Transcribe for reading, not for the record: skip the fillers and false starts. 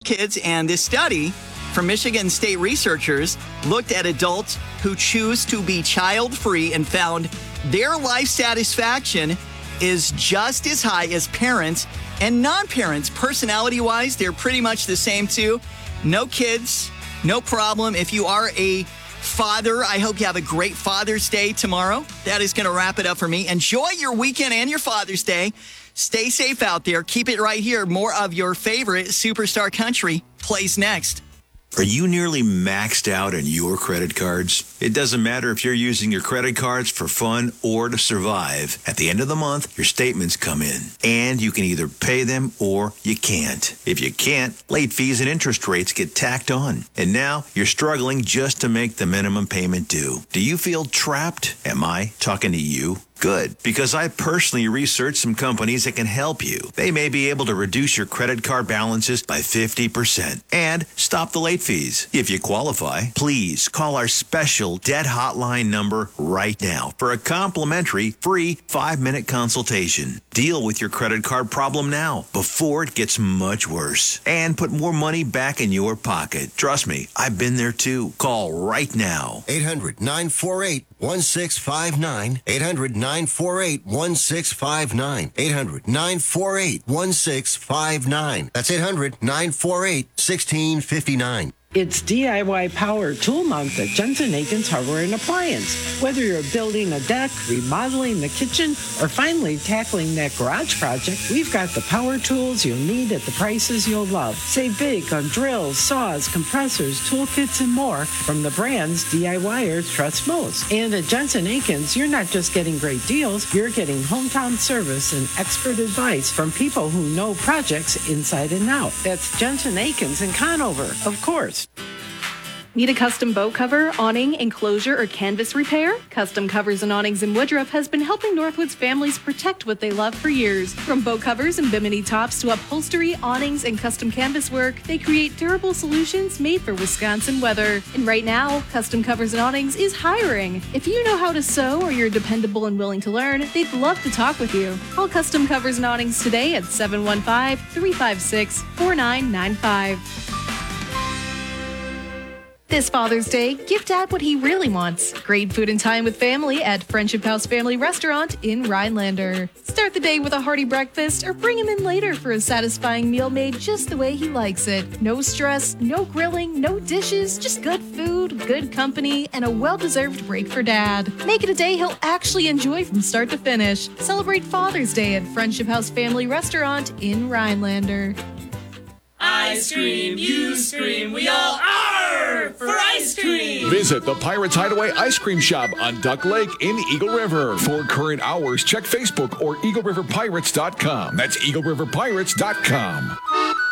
kids, and this study from Michigan State researchers looked at adults who choose to be child-free and found their life satisfaction is just as high as parents and non-parents. Personality-wise, they're pretty much the same too. No kids, no problem. If you are a father, I hope you have a great Father's Day tomorrow. That is going to wrap it up for me. Enjoy your weekend and your Father's Day. Stay safe out there. Keep it right here. More of your favorite Superstar Country plays next. Are you nearly maxed out on your credit cards? It doesn't matter if you're using your credit cards for fun or to survive. At the end of the month, your statements come in, and you can either pay them or you can't. If you can't, late fees and interest rates get tacked on. And now you're struggling just to make the minimum payment due. Do you feel trapped? Am I talking to you? Good, because I personally researched some companies that can help you. They may be able to reduce your credit card balances by 50% and stop the late fees. If you qualify, please call our special debt hotline number right now for a complimentary free 5-minute consultation. Deal with your credit card problem now before it gets much worse and put more money back in your pocket. Trust me, I've been there too. Call right now. 800-948-1659. 800-948-1659. 800-948-1659. That's 800-948-1659. It's DIY Power Tool Month at Jensen Akins Hardware and Appliance. Whether you're building a deck, remodeling the kitchen, or finally tackling that garage project, we've got the power tools you'll need at the prices you'll love. Save big on drills, saws, compressors, toolkits, and more from the brands DIYers trust most. And at Jensen Akins, you're not just getting great deals, you're getting hometown service and expert advice from people who know projects inside and out. That's Jensen Akins in Conover, of course. Need a custom boat cover, awning, enclosure, or canvas repair? Custom Covers and Awnings in Woodruff has been helping Northwoods families protect what they love for years. From boat covers and bimini tops to upholstery, awnings, and custom canvas work, they create durable solutions made for Wisconsin weather. And right now, Custom Covers and Awnings is hiring. If you know how to sew or you're dependable and willing to learn, they'd love to talk with you. Call Custom Covers and Awnings today at 715-356-4995. This Father's Day, give Dad what he really wants. Great food and time with family at Friendship House Family Restaurant in Rhinelander. Start the day with a hearty breakfast or bring him in later for a satisfying meal made just the way he likes it. No stress, no grilling, no dishes, just good food, good company, and a well-deserved break for Dad. Make it a day he'll actually enjoy from start to finish. Celebrate Father's Day at Friendship House Family Restaurant in Rhinelander. I scream, you scream, we all are for ice cream. Visit the Pirates Hideaway Ice Cream Shop on Duck Lake in Eagle River. For current hours, check Facebook or EagleRiverPirates.com. That's EagleRiverPirates.com.